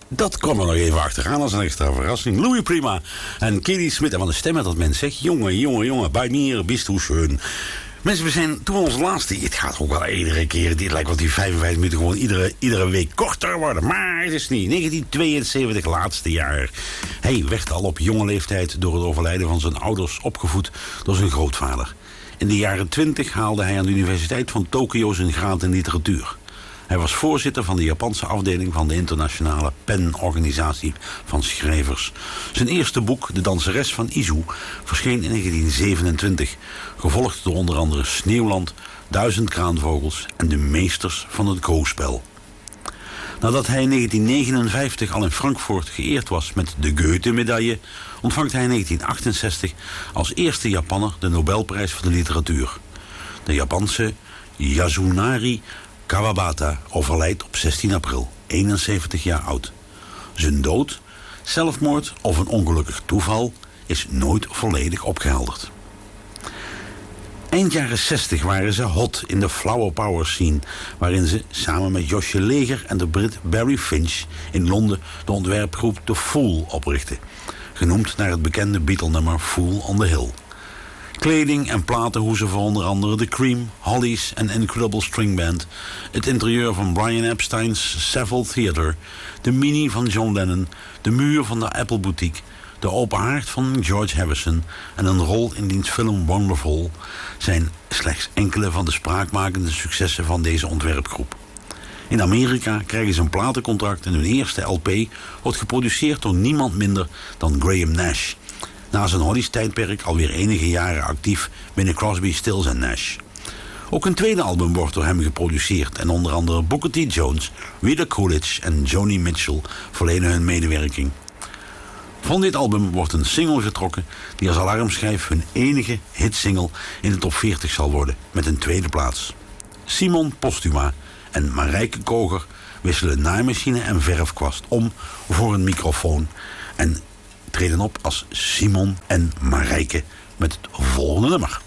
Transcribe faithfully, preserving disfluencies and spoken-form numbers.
Dat kwam er nog even achteraan als een extra verrassing. Louis Prima en Kelly Smith. En van de stem dat men zegt, jongen, jongen, jongen, bij mir bist du schön. Mensen, we zijn toen ons laatste... Het gaat ook wel iedere keer... Het lijkt wel die vijfenvijftig minuten gewoon iedere, iedere week korter worden. Maar het is niet. negentien tweeënzeventig, laatste jaar. Hij werd al op jonge leeftijd door het overlijden van zijn ouders opgevoed door zijn grootvader. In de jaren twintig haalde hij aan de Universiteit van Tokio zijn graad in literatuur. Hij was voorzitter van de Japanse afdeling van de internationale PEN-organisatie van schrijvers. Zijn eerste boek, De Danseres van Izu, verscheen in negentien zevenentwintig. Gevolgd door onder andere Sneeuwland, Duizend Kraanvogels en De Meesters van het Go-spel. Nadat hij in negentien negenenvijftig al in Frankfurt geëerd was met de Goethe-medaille, ontvangt hij in negentien achtenzestig als eerste Japanner de Nobelprijs voor de literatuur. De Japanse Yasunari Kawabata overlijdt op zestien april, eenenzeventig jaar oud. Zijn dood, zelfmoord of een ongelukkig toeval is nooit volledig opgehelderd. Eind jaren zestig waren ze hot in de flower power scene, waarin ze samen met Josje Leger en de Brit Barry Finch in Londen de ontwerpgroep The Fool oprichtten, genoemd naar het bekende Beatle-nummer Fool on the Hill. Kleding en platenhoezen voor onder andere The Cream, Hollies en Incredible String Band, het interieur van Brian Epstein's Savile Theatre, de mini van John Lennon, de muur van de Apple Boutique, de open haard van George Harrison en een rol in diens film Wonderful zijn slechts enkele van de spraakmakende successen van deze ontwerpgroep. In Amerika krijgen ze een platencontract en hun eerste L P wordt geproduceerd door niemand minder dan Graham Nash. Na zijn Hollies-tijdperk alweer enige jaren actief binnen Crosby, Stills en Nash. Ook een tweede album wordt door hem geproduceerd en onder andere Booker T. Jones, Rita Coolidge en Joni Mitchell verlenen hun medewerking. Van dit album wordt een single getrokken die als alarmschijf hun enige hitsingle in de top veertig zal worden, met een tweede plaats. Simon Postuma en Marijke Koger wisselen naaimachine en verfkwast om voor een microfoon en treden op als Simon en Marijke met het volgende nummer.